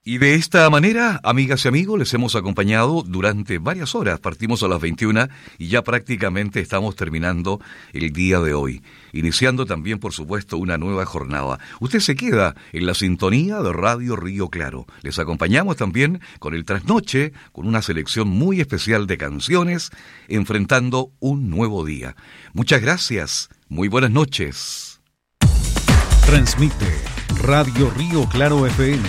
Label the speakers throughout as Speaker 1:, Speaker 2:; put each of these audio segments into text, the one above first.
Speaker 1: Y de esta manera, amigas y amigos, les hemos acompañado durante varias horas. Partimos a las 21 y ya prácticamente estamos terminando el día de hoy. Iniciando también, por supuesto, una nueva jornada. Usted se queda en la sintonía de Radio Río Claro. Les acompañamos también con el Trasnoche, con una selección muy especial de canciones, enfrentando un nuevo día. Muchas gracias. Muy buenas noches.
Speaker 2: Transmite Radio Río Claro FM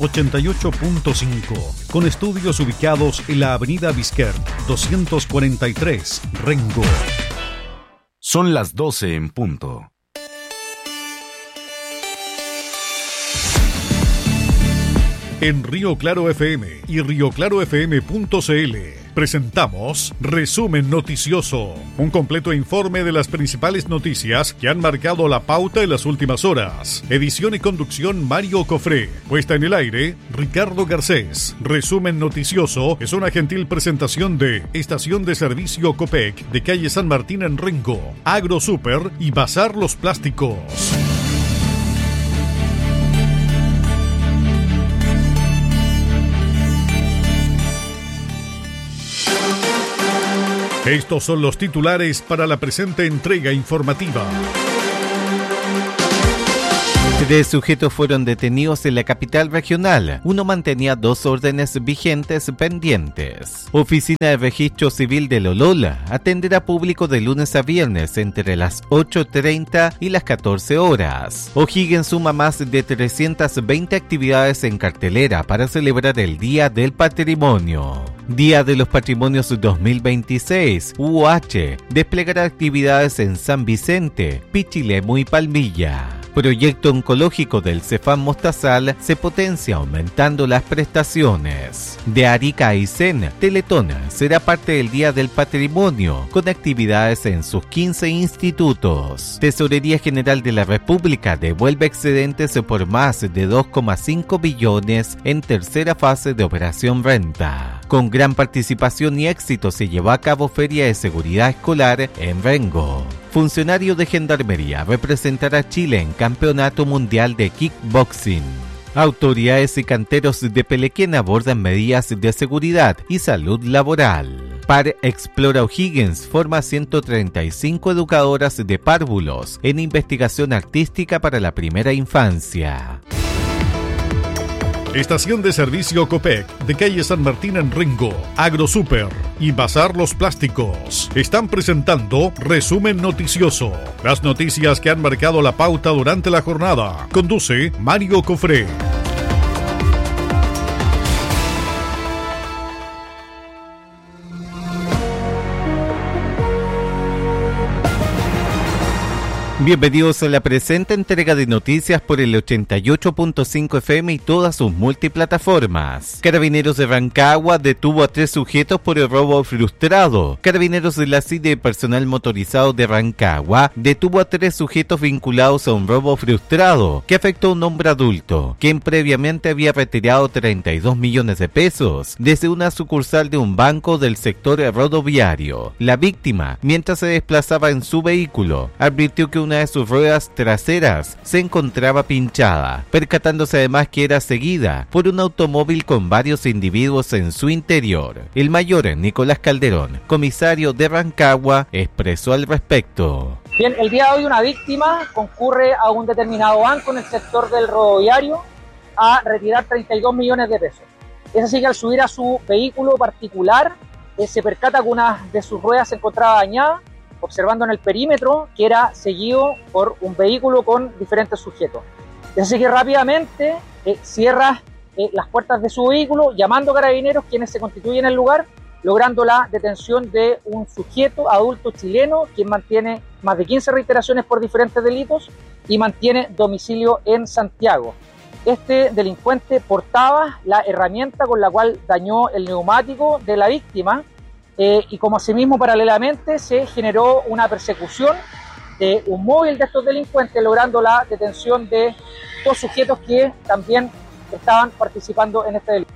Speaker 2: 88.5, con estudios ubicados en la avenida Bisquer 243, Rengo.
Speaker 3: Son las 12 en punto.
Speaker 2: En Río Claro FM y rioclarofm.cl presentamos Resumen Noticioso, un completo informe de las principales noticias que han marcado la pauta en las últimas horas. Edición y conducción Mario Cofré. Puesta en el aire Ricardo Garcés. Resumen Noticioso es una gentil presentación de Estación de Servicio Copec de calle San Martín en Rengo, AgroSuper y Bazar Los Plásticos. Estos son los titulares para la presente entrega informativa.
Speaker 4: 3 sujetos fueron detenidos en la capital regional. Uno mantenía 2 órdenes vigentes pendientes. Oficina de Registro Civil de Lolola atenderá público de lunes a viernes entre las 8:30 y las 14 horas. O'Higgins suma más de 320 actividades en cartelera para celebrar el Día del Patrimonio. Día de los Patrimonios 2026, UH, desplegará actividades en San Vicente, Pichilemu y Palmilla. Proyecto oncológico del Cefam Mostazal se potencia aumentando las prestaciones. De Arica a Aysén, Teletón será parte del Día del Patrimonio, con actividades en sus 15 institutos. Tesorería General de la República devuelve excedentes por más de 2,5 billones en tercera fase de Operación Renta. Con gran participación y éxito se llevó a cabo Feria de Seguridad Escolar en Rengo. Funcionario de Gendarmería representará a Chile en Campeonato Mundial de Kickboxing. Autoridades y canteros de Pelequén abordan medidas de seguridad y salud laboral. Par Explora O'Higgins forma 135 educadoras de párvulos en investigación artística para la primera infancia.
Speaker 2: Estación de Servicio Copec de calle San Martín en Rengo, AgroSuper y Bazar Los Plásticos están presentando Resumen Noticioso. Las noticias que han marcado la pauta durante la jornada. Conduce Mario Cofré.
Speaker 4: Bienvenidos a la presente entrega de noticias por el 88.5 FM y todas sus multiplataformas. Carabineros de Rancagua detuvo a 3 sujetos por el robo frustrado. Carabineros de la CIDE y personal motorizado de Rancagua detuvo a 3 sujetos vinculados a un robo frustrado que afectó a un hombre adulto, quien previamente había retirado 32 millones de pesos desde una sucursal de un banco del sector rodoviario. La víctima, mientras se desplazaba en su vehículo, advirtió que una de sus ruedas traseras se encontraba pinchada, percatándose además que era seguida por un automóvil con varios individuos en su interior. El mayor Nicolás Calderón, comisario de Rancagua, expresó al respecto.
Speaker 5: Bien, el día de hoy una víctima concurre a un determinado banco en el sector del rodoviario a retirar 32 millones de pesos. Es así que al subir a su vehículo particular se percata que una de sus ruedas se encontraba dañada, observando en el perímetro que era seguido por un vehículo con diferentes sujetos. Es así que rápidamente cierra las puertas de su vehículo, llamando a carabineros, quienes se constituyen en el lugar, logrando la detención de un sujeto adulto chileno, quien mantiene más de 15 reiteraciones por diferentes delitos y mantiene domicilio en Santiago. Este delincuente portaba la herramienta con la cual dañó el neumático de la víctima, y como asimismo paralelamente se generó una persecución de un móvil de estos delincuentes, logrando la detención de 2 sujetos que también estaban participando en este delito.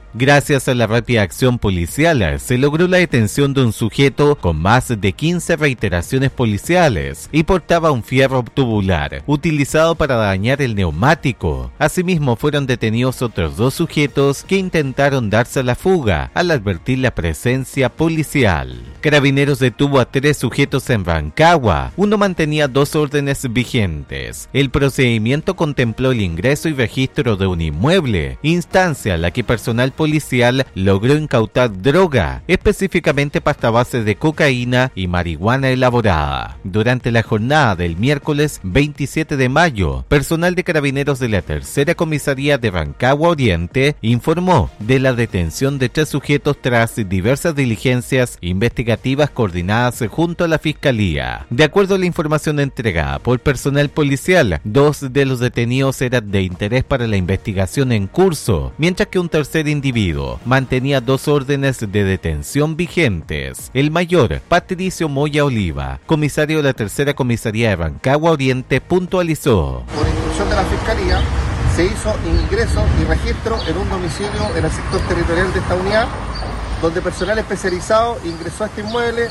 Speaker 4: Gracias a la rápida acción policial, se logró la detención de un sujeto con más de 15 reiteraciones policiales y portaba un fierro tubular utilizado para dañar el neumático. Asimismo, fueron detenidos otros 2 sujetos que intentaron darse a la fuga al advertir la presencia policial. Carabineros detuvo a 3 sujetos en Rancagua. Uno mantenía 2 órdenes vigentes. El procedimiento contempló el ingreso y registro de un inmueble, instancia a la que personal policial logró incautar droga, específicamente pasta base de cocaína y marihuana elaborada. Durante la jornada del miércoles 27 de mayo, personal de Carabineros de la Tercera Comisaría de Rancagua Oriente informó de la detención de 3 sujetos tras diversas diligencias investigativas coordinadas junto a la Fiscalía. De acuerdo a la información entregada por personal policial, 2 de los detenidos eran de interés para la investigación en curso, mientras que un tercer individuo mantenía 2 órdenes de detención vigentes. El mayor, Patricio Moya Oliva, comisario de la Tercera Comisaría de Rancagua Oriente, puntualizó.
Speaker 6: Por instrucción de la Fiscalía, se hizo ingreso y registro en un domicilio en el sector territorial de esta unidad, donde personal especializado ingresó a este inmueble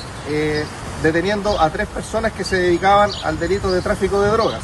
Speaker 6: deteniendo a 3 personas que se dedicaban al delito de tráfico de drogas.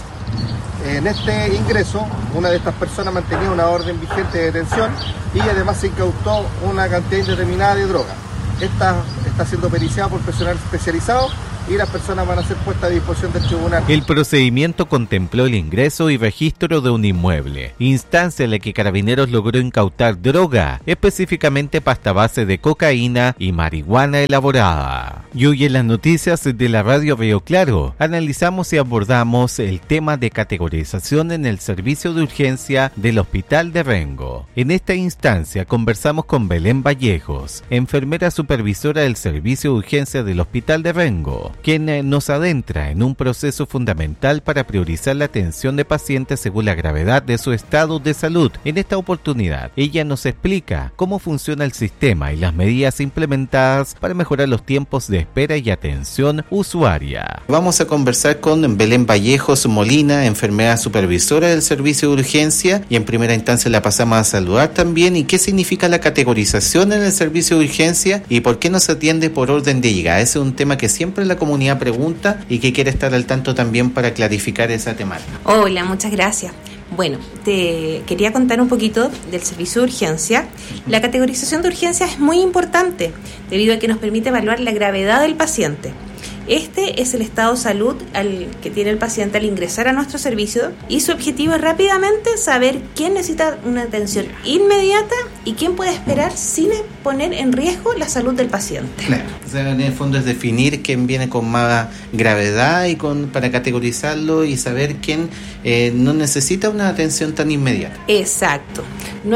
Speaker 6: En este ingreso, una de estas personas mantenía una orden vigente de detención y además se incautó una cantidad indeterminada de droga. Esta está siendo periciada por personal especializado y las personas van a ser puestas a disposición del tribunal.
Speaker 4: El procedimiento contempló el ingreso y registro de un inmueble, instancia en la que Carabineros logró incautar droga, específicamente pasta base de cocaína y marihuana elaborada. Y hoy en las noticias de la radio Río Claro, analizamos y abordamos el tema de categorización en el servicio de urgencia del Hospital de Rengo. En esta instancia conversamos con Belén Vallejos, enfermera supervisora del servicio de urgencia del Hospital de Rengo, quien nos adentra en un proceso fundamental para priorizar la atención de pacientes según la gravedad de su estado de salud. En esta oportunidad, ella nos explica cómo funciona el sistema y las medidas implementadas para mejorar los tiempos de espera y atención usuaria.
Speaker 7: Vamos a conversar con Belén Vallejos Molina, enfermera supervisora del servicio de urgencia, y en primera instancia la pasamos a saludar también. ¿Y qué significa la categorización en el servicio de urgencia y por qué no se atiende por orden de llegada? Ese es un tema que siempre la comunidad pregunta y que quiere estar al tanto también para clarificar esa temática.
Speaker 8: Hola, muchas gracias. Bueno, te quería contar un poquito del servicio de urgencia. La categorización de urgencia es muy importante debido a que nos permite evaluar la gravedad del paciente. Este es el estado de salud al que tiene el paciente al ingresar a nuestro servicio, y su objetivo es rápidamente saber quién necesita una atención inmediata y quién puede esperar sin poner en riesgo la salud del paciente.
Speaker 7: Claro, o sea, en el fondo es definir quién viene con más gravedad y para categorizarlo y saber quién no necesita una atención tan inmediata.
Speaker 8: Exacto.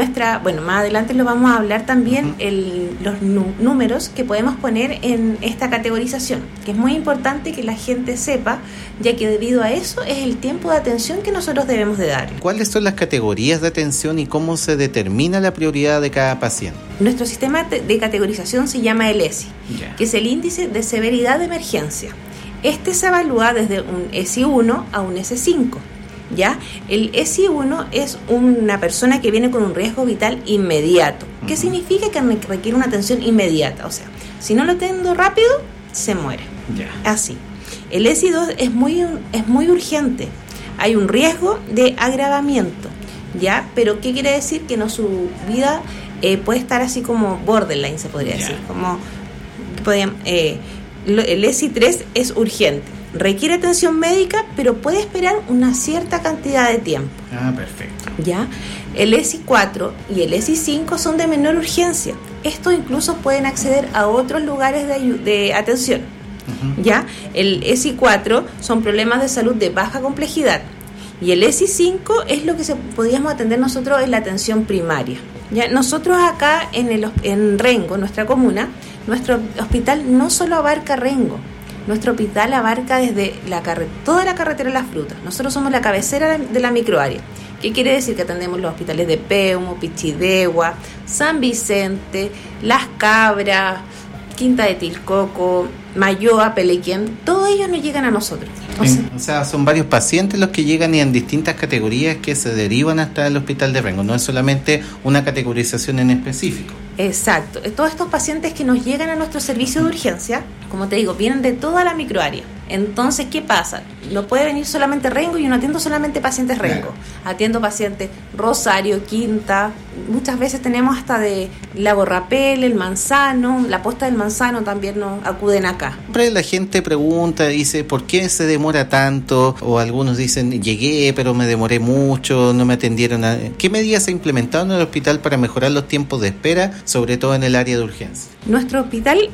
Speaker 8: Más adelante lo vamos a hablar también, los números que podemos poner en esta categorización, que es muy importante que la gente sepa, ya que debido a eso es el tiempo de atención que nosotros debemos de dar.
Speaker 7: ¿Cuáles son las categorías de atención y cómo se determina la prioridad de cada paciente?
Speaker 8: Nuestro sistema de categorización se llama el ESI, que es el índice de severidad de emergencia. Este se evalúa desde un ESI 1 a un ESI 5. ¿Ya? El ESI 1 es una persona que viene con un riesgo vital inmediato. ¿Qué significa? Que requiere una atención inmediata. O sea, si no lo atiendo rápido, se muere. Así. El ESI 2 es muy urgente. Hay un riesgo de agravamiento, ¿ya? Pero ¿qué quiere decir? Que no, su vida puede estar así como borderline, se podría decir. Como el ESI 3 es urgente. Requiere atención médica, pero puede esperar una cierta cantidad de tiempo.
Speaker 7: Perfecto.
Speaker 8: ¿Ya? El ESI 4 y el ESI 5 son de menor urgencia. Estos incluso pueden acceder a otros lugares de atención. ¿Ya? El ESI 4 son problemas de salud de baja complejidad. Y el ESI 5 es lo que podríamos atender nosotros en la atención primaria. ¿Ya? Nosotros acá en Rengo, nuestra comuna, nuestro hospital no solo abarca Rengo. Nuestro hospital abarca desde toda la carretera Las Frutas. Nosotros somos la cabecera de la microárea. ¿Qué quiere decir? Que atendemos los hospitales de Peumo, Pichidegua, San Vicente, Las Cabras, Quinta de Tilcoco, Mayoa, Pelequén. Todos ellos nos llegan a nosotros.
Speaker 7: O sea, son varios pacientes los que llegan y en distintas categorías que se derivan hasta el Hospital de Rengo. No es solamente una categorización en específico.
Speaker 8: Exacto. Todos estos pacientes que nos llegan a nuestro servicio de urgencia, como te digo, vienen de toda la microárea. Entonces, ¿qué pasa? No puede venir solamente Rengo, yo no atiendo solamente pacientes Rengo. Atiendo pacientes Rosario, Quinta, muchas veces tenemos hasta de Lago Rapel, El Manzano, la Posta del Manzano también nos acuden acá.
Speaker 7: Siempre la gente pregunta, dice, ¿por qué se demora tanto? O algunos dicen, llegué, pero me demoré mucho, no me atendieron. ¿Qué medidas se ha implementado en el hospital para mejorar los tiempos de espera, sobre todo en el área de urgencia?
Speaker 8: Nuestro hospital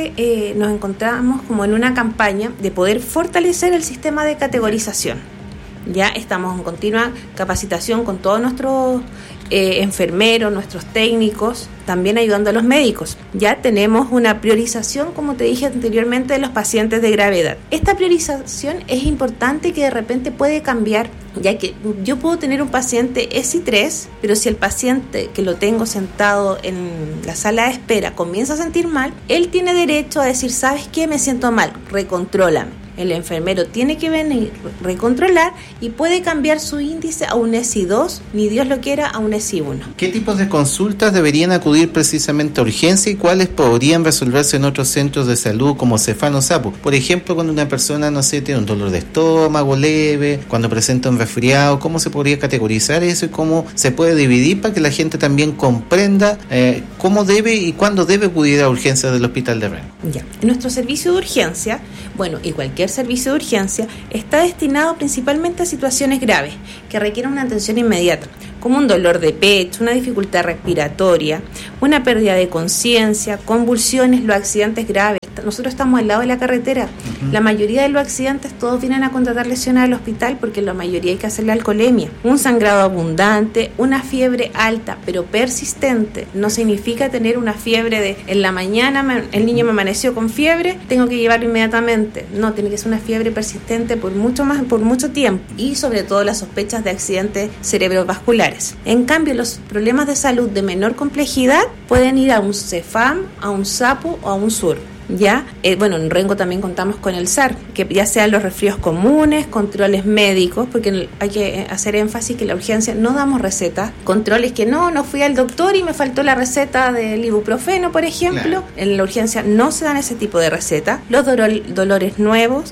Speaker 8: nos encontramos como en una campaña de poder fortalecer el sistema de categorización. Ya estamos en continua capacitación con todos nuestros enfermeros, nuestros técnicos, también ayudando a los médicos. Ya tenemos una priorización, como te dije anteriormente, de los pacientes de gravedad. Esta priorización es importante, que de repente puede cambiar, ya que yo puedo tener un paciente ESI 3, pero si el paciente que lo tengo sentado en la sala de espera comienza a sentir mal, él tiene derecho a decir, ¿sabes qué? Me siento mal, recontrólame. El enfermero tiene que venir, recontrolar, y puede cambiar su índice a un ESI 2, ni Dios lo quiera, a un ESI 1.
Speaker 7: ¿Qué tipos de consultas deberían acudir precisamente a urgencia y cuáles podrían resolverse en otros centros de salud como Cefam o SAPU? Por ejemplo, cuando una persona, no sé, tiene un dolor de estómago leve, cuando presenta un resfriado, ¿cómo se podría categorizar eso y cómo se puede dividir para que la gente también comprenda cómo debe y cuándo debe acudir a urgencias del Hospital de Rengo?
Speaker 8: Ya, nuestro servicio de urgencia, bueno, y cualquier servicio de urgencia, está destinado principalmente a situaciones graves que requieren una atención inmediata, como un dolor de pecho, una dificultad respiratoria, una pérdida de conciencia, convulsiones, los accidentes graves. Nosotros estamos al lado de la carretera. La mayoría de los accidentes, todos vienen a contratar lesiones al hospital porque la mayoría hay que hacerle alcoholemia. Un sangrado abundante, una fiebre alta pero persistente. No significa tener una fiebre de en la mañana el niño me amaneció con fiebre, tengo que llevarlo inmediatamente. No, tiene que ser una fiebre persistente por mucho tiempo, y sobre todo las sospechas de accidentes cerebrovasculares. En cambio, los problemas de salud de menor complejidad pueden ir a un Cefam, a un SAPU o a un SUR. Ya, en Rengo también contamos con el SAR, que ya sean los resfríos comunes, controles médicos, porque hay que hacer énfasis que en la urgencia no damos recetas, controles que no fui al doctor y me faltó la receta del ibuprofeno, por ejemplo. Claro. En la urgencia no se dan ese tipo de recetas. Los dolores nuevos,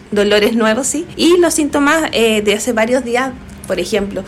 Speaker 8: sí, y los síntomas de hace varios días, por ejemplo,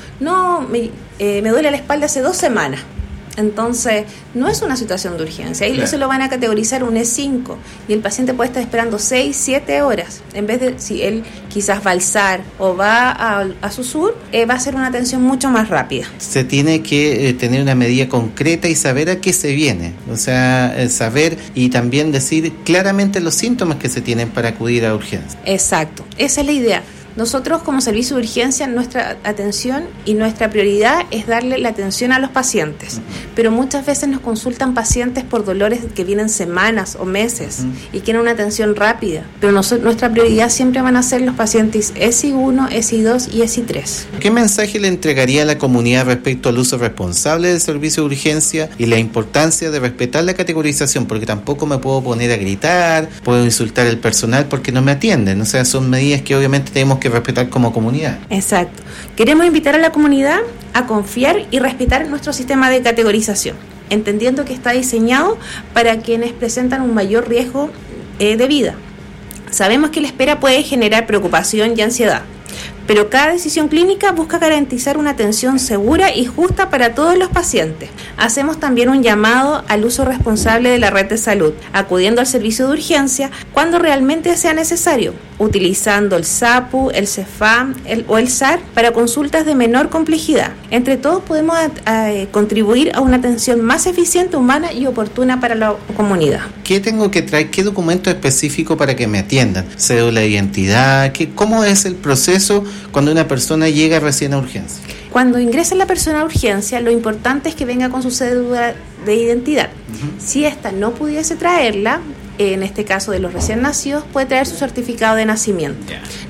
Speaker 8: me duele la espalda hace 2 semanas. Entonces, no es una situación de urgencia. Ahí se lo van a categorizar un E5 y el paciente puede estar esperando 6, 7 horas. En vez de, si él quizás va al SAR o va a su SUR, va a ser una atención mucho más rápida.
Speaker 7: Se tiene que tener una medida concreta y saber a qué se viene. O sea, saber y también decir claramente los síntomas que se tienen para acudir a urgencia.
Speaker 8: Exacto, esa es la idea. Nosotros como servicio de urgencia, nuestra atención y nuestra prioridad es darle la atención a los pacientes, pero muchas veces nos consultan pacientes por dolores que vienen semanas o meses y quieren una atención rápida, pero nuestra prioridad siempre van a ser los pacientes ESI 1, ESI 2 y ESI 3.
Speaker 7: ¿Qué mensaje le entregaría a la comunidad respecto al uso responsable del servicio de urgencia y la importancia de respetar la categorización? Porque tampoco me puedo poner a gritar, puedo insultar al personal porque no me atienden. O sea, son medidas que obviamente tenemos que respetar como comunidad.
Speaker 8: Exacto. Queremos invitar a la comunidad a confiar y respetar nuestro sistema de categorización, entendiendo que está diseñado para quienes presentan un mayor riesgo de vida. Sabemos que la espera puede generar preocupación y ansiedad, pero cada decisión clínica busca garantizar una atención segura y justa para todos los pacientes. Hacemos también un llamado al uso responsable de la red de salud, acudiendo al servicio de urgencia cuando realmente sea necesario, utilizando el SAPU, el Cefam o el SAR para consultas de menor complejidad. Entre todos podemos contribuir a una atención más eficiente, humana y oportuna para la comunidad.
Speaker 7: ¿Qué tengo que traer? ¿Qué documento específico para que me atiendan? ¿Cédula de identidad? ¿Cómo es el proceso cuando una persona llega recién a urgencia?
Speaker 8: Cuando ingresa la persona a urgencia, lo importante es que venga con su cédula de identidad. Si esta no pudiese traerla, en este caso de los recién nacidos, puede traer su certificado de nacimiento.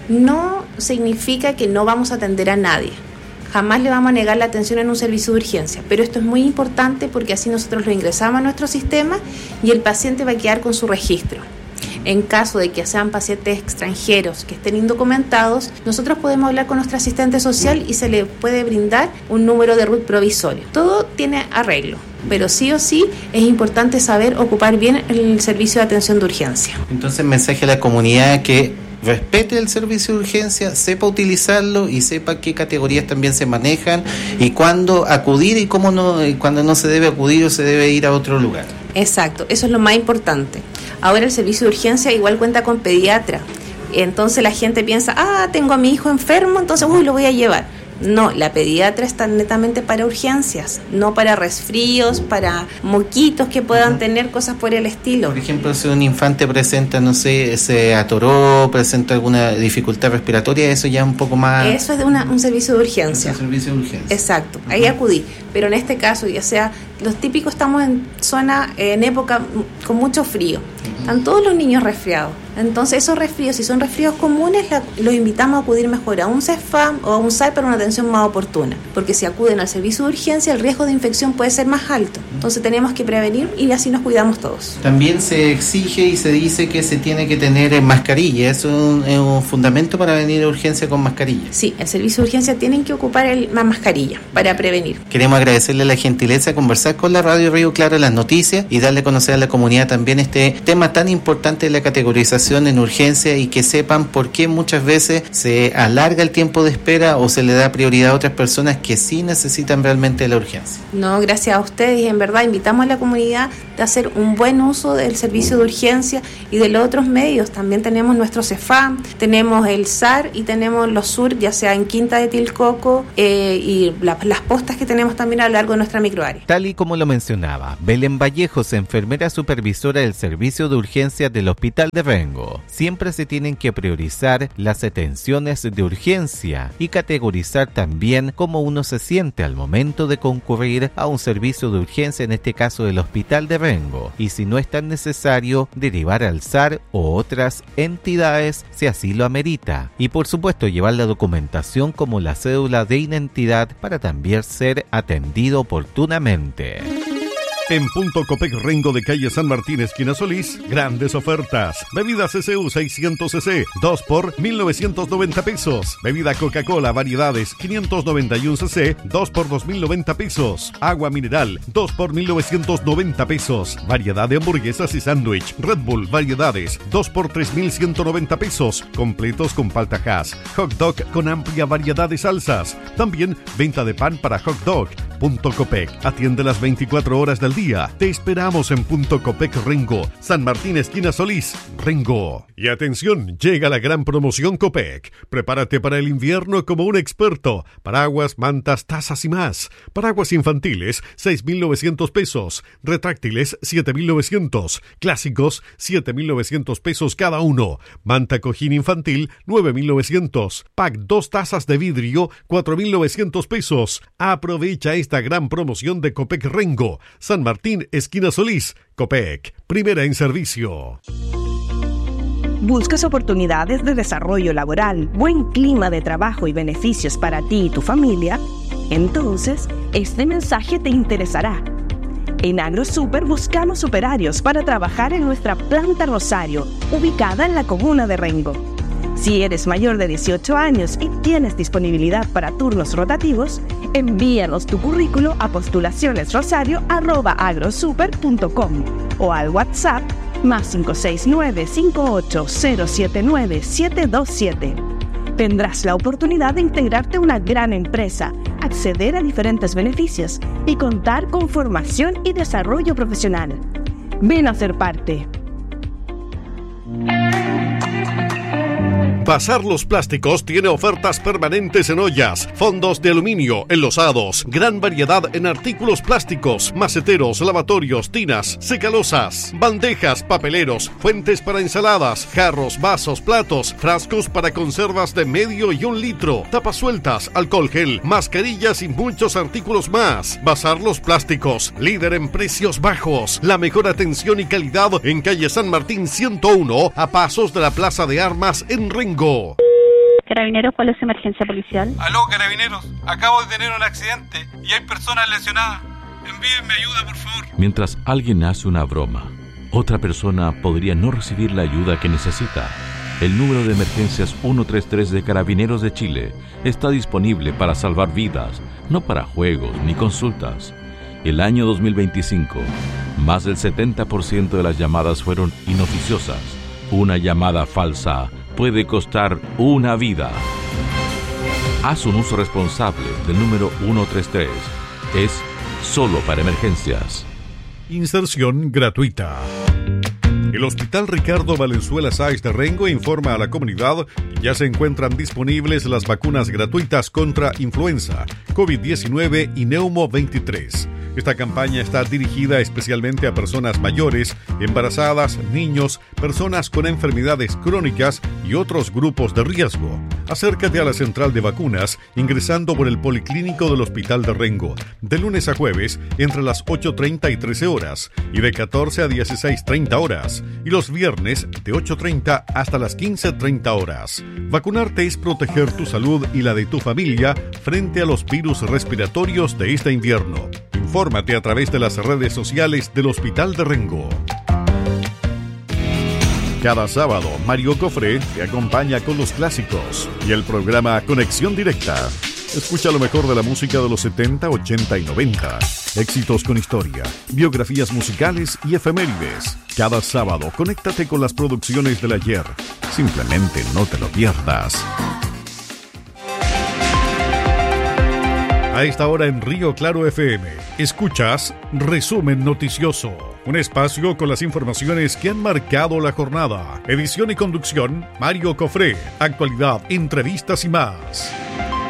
Speaker 8: No significa que no vamos a atender a nadie. Jamás le vamos a negar la atención en un servicio de urgencia, pero esto es muy importante porque así nosotros lo ingresamos a nuestro sistema y el paciente va a quedar con su registro. En caso de que sean pacientes extranjeros que estén indocumentados, nosotros podemos hablar con nuestra asistente social y se le puede brindar un número de RUT provisorio. Todo tiene arreglo, pero sí o sí es importante saber ocupar bien el servicio de atención de urgencia.
Speaker 7: Entonces, mensaje a la comunidad que respete el servicio de urgencia, sepa utilizarlo y sepa qué categorías también se manejan y cuándo acudir y cómo no, cuando no se debe acudir o se debe ir a otro lugar.
Speaker 8: Exacto, eso es lo más importante. Ahora el servicio de urgencia igual cuenta con pediatra. Entonces la gente piensa, tengo a mi hijo enfermo, entonces lo voy a llevar. No, la pediatra está netamente para urgencias, no para resfríos, para moquitos que puedan tener, cosas por el estilo.
Speaker 7: Por ejemplo, si un infante presenta, no sé, se atoró, presenta alguna dificultad respiratoria, eso ya es un poco más...
Speaker 8: Eso es de un servicio de urgencia.
Speaker 7: Es un servicio de urgencia.
Speaker 8: Exacto, ahí acudí. Pero en este caso, ya sea, los típicos estamos en zona, en época con mucho frío. Están todos los niños resfriados. Entonces esos resfríos, si son resfríos comunes, los invitamos a acudir mejor a un CEFAM o a un SAR para una atención más oportuna. Porque si acuden al servicio de urgencia, el riesgo de infección puede ser más alto. Entonces tenemos que prevenir y así nos cuidamos todos.
Speaker 7: También se exige y se dice que se tiene que tener mascarilla. ¿Eso es un fundamento para venir a urgencia con mascarilla?
Speaker 8: Sí, el servicio de urgencia tienen que ocupar la mascarilla para prevenir.
Speaker 7: Queremos agradecerle la gentileza de conversar con la Radio Río Claro las noticias y darle a conocer a la comunidad también este tema tan importante de la categorización en urgencia y que sepan por qué muchas veces se alarga el tiempo de espera o se le da prioridad a otras personas que sí necesitan realmente la urgencia.
Speaker 8: No, gracias a ustedes y en verdad invitamos a la comunidad de hacer un buen uso del servicio de urgencia y de los otros medios. También tenemos nuestro CEFAM, tenemos el SAR y tenemos los SUR, ya sea en Quinta de Tilcoco y las postas que tenemos también a lo largo de nuestra microárea.
Speaker 4: Tal y como lo mencionaba, Belén Vallejos, enfermera supervisora del servicio de urgencia del Hospital de Rengo. Siempre se tienen que priorizar las atenciones de urgencia y categorizar también cómo uno se siente al momento de concurrir a un servicio de urgencia, en este caso del Hospital de Rengo, y si no es tan necesario, derivar al SAR o otras entidades si así lo amerita. Y por supuesto llevar la documentación como la cédula de identidad para también ser atendido oportunamente.
Speaker 2: En Punto Copec Rengo de calle San Martín, esquina Solís, grandes ofertas. Bebida CCU 600 cc, 2 por 1.990 pesos. Bebida Coca-Cola variedades 591 cc, 2 por 2.090 pesos. Agua mineral, 2 por 1.990 pesos. Variedad de hamburguesas y sándwich. Red Bull variedades, 2 por 3.190 pesos. Completos con palta hash. Hot dog con amplia variedad de salsas. También venta de pan para hot dog. Punto Copec atiende las 24 horas del día. Te esperamos en Punto Copec Rengo, San Martín esquina Solís, Rengo. Y atención, llega la gran promoción Copec. Prepárate para el invierno como un experto. Paraguas, mantas, tazas y más. Paraguas infantiles, 6.900 pesos. Retráctiles, 7.900. Clásicos, 7.900 pesos cada uno. Manta cojín infantil, 9.900. Pack 2 tazas de vidrio, 4.900 pesos. Aprovecha esta gran promoción de Copec Rengo, San Martín, esquina Solís. Copec, primera en servicio.
Speaker 9: ¿Buscas oportunidades de desarrollo laboral, buen clima de trabajo y beneficios para ti y tu familia? Entonces, este mensaje te interesará. En AgroSuper buscamos operarios para trabajar en nuestra planta Rosario, ubicada en la comuna de Rengo. Si eres mayor de 18 años y tienes disponibilidad para turnos rotativos, envíanos tu currículo a postulacionesrosario@agrosuper.com o al WhatsApp +569 58079 727. Tendrás la oportunidad de integrarte a una gran empresa, acceder a diferentes beneficios y contar con formación y desarrollo profesional. Ven a ser parte.
Speaker 2: Bazar Los Plásticos tiene ofertas permanentes en ollas, fondos de aluminio, enlosados, gran variedad en artículos plásticos, maceteros, lavatorios, tinas, secalosas, bandejas, papeleros, fuentes para ensaladas, jarros, vasos, platos, frascos para conservas de medio y 1 litro, tapas sueltas, alcohol gel, mascarillas y muchos artículos más. Bazar Los Plásticos, líder en precios bajos, la mejor atención y calidad en calle San Martín 101, a pasos de la Plaza de Armas en Rengo.
Speaker 10: Carabineros, ¿cuál es su emergencia policial?
Speaker 11: Aló, Carabineros, acabo de tener un accidente y hay personas lesionadas. Envíenme ayuda, por favor.
Speaker 12: Mientras alguien hace una broma Otra persona podría no recibir la ayuda que necesita. El número de emergencias 133 de Carabineros de Chile está disponible para salvar vidas, no para juegos ni consultas. El año 2025, más del 70% de las llamadas fueron inoficiosas. Una llamada falsa puede costar una vida. Haz un uso responsable del número 133. Es solo para emergencias.
Speaker 2: Inserción gratuita. El Hospital Ricardo Valenzuela Sáenz de Rengo informa a la comunidad que ya se encuentran disponibles las vacunas gratuitas contra influenza, COVID-19 y Neumo 23. Esta campaña está dirigida especialmente a personas mayores, embarazadas, niños, personas con enfermedades crónicas y otros grupos de riesgo. Acércate a la central de vacunas ingresando por el Policlínico del Hospital de Rengo, de lunes a jueves entre las 8:30 y 13 horas y de 14 a 16:30 horas, y los viernes de 8:30 hasta las 15:30 horas. Vacunarte es proteger tu salud y la de tu familia frente a los virus respiratorios de este invierno. Infórmate a través de las redes sociales del Hospital de Rengo. Cada sábado, Mario Cofré te acompaña con los clásicos y el programa Conexión Directa. Escucha lo mejor de la música de los 70, 80 y 90. Éxitos con historia, biografías musicales y efemérides. Cada sábado, conéctate con las producciones del ayer. Simplemente no te lo pierdas. A esta hora en Río Claro FM, escuchas Resumen Noticioso, un espacio con las informaciones que han marcado la jornada. Edición y conducción, Mario Cofré. Actualidad, entrevistas y más.